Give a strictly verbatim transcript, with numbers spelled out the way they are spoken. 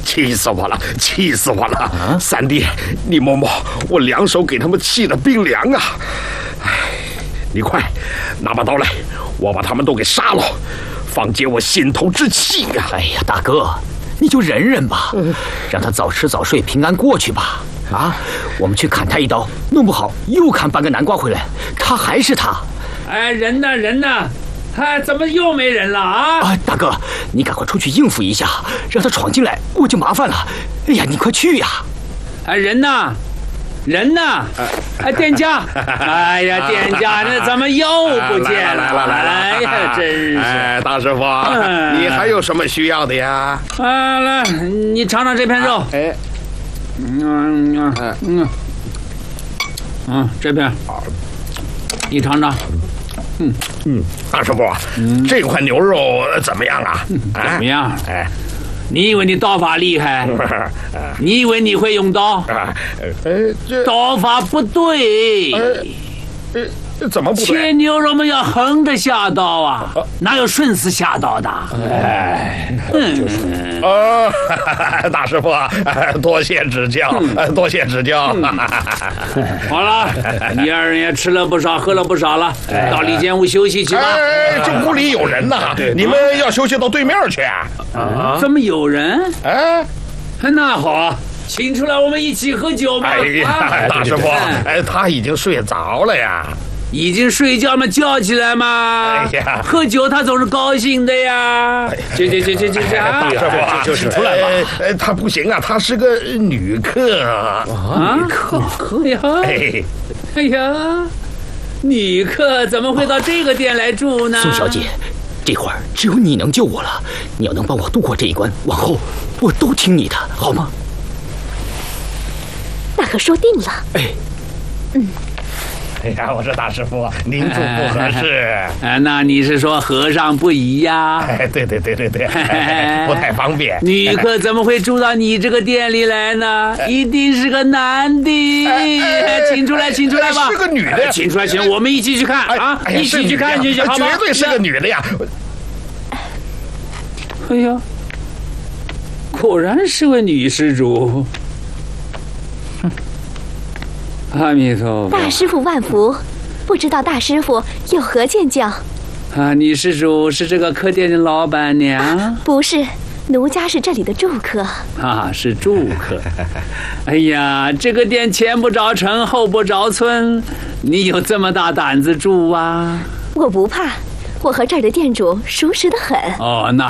气死我了，气死我了！啊、三弟，你摸摸，我两手给他们气得冰凉啊！哎，你快拿把刀来，我把他们都给杀了，放解我心头之气呀、啊！ 哎呀，大哥，你就忍忍吧，嗯、让他早吃早睡，平安过去吧。啊，我们去砍他一刀，弄不好又砍半个南瓜回来，他还是他。 哎，人呢？人呢？哎，怎么又没人了啊？ 啊，大哥，你赶快出去应付一下，让他闯进来，我就麻烦了。哎呀，你快去呀！ 哎，人呢？人呢？哎，店家！哎呀，店家，那怎么又不见了？ 来了来了！ 哎呀，真是！ 哎，大师傅，你还有什么需要的呀？ 啊，来，你尝尝这片肉。 哎， 嗯嗯嗯嗯，这片，你尝尝。嗯嗯，大师傅，嗯、这块牛肉怎么样啊？ 怎么样？哎，你以为你刀法厉害？你以为你会用刀？ 啊，呃，这刀法不对。 呃，呃，怎么不对？ 切牛肉嘛要横着下刀啊，啊哪有顺势下刀的？ 哎，就是。哦，大师傅，多谢指教，嗯、多谢指教。嗯、 好了，你二人也吃了不少，喝了不少了，哎、到里间屋休息去吧。 哎，这屋里有人呐，你们要休息到对面去。 啊？怎么有人？ 哎， 那好，请出来，我们一起喝酒吧。 哎呀，大师傅，哎，他已经睡着了呀。 已经睡觉嘛，叫起来嘛！哎呀，喝酒他总是高兴的呀。去去去去去去！ 大师傅，就是出来吧。哎，他不行啊，他是个女客啊。 女客？哎呀，哎，哎呀，女客怎么会到这个店来住呢？ 宋小姐，这会儿只有你能救我了。你要能帮我度过这一关，往后我都听你的，好吗？ 那可说定了。 哎， 嗯。 哎呀，我说大师傅，您住不合适。 哎，那你是说和尚不宜呀？ 哎，对对对对对，哎、不太方便。 女客怎么会住到你这个店里来呢？一定是个男的。哎、请出来，请出来吧。 是个女的， 请出来，请我们一起去看、哎、啊！哎、一起去看去，好吧？ 绝对是个女的呀！ 哎呀，果然是位女施主。阿弥陀佛， 大师傅万福，不知道大师傅有何见教？ 啊，女施主是这个客店的老板娘？啊、 不是，奴家是这里的住客。 啊，是住客。哎呀，这个店前不着城后不着村，你有这么大胆子住啊？ 我不怕，我和这儿的店主熟识得很。 哦，那。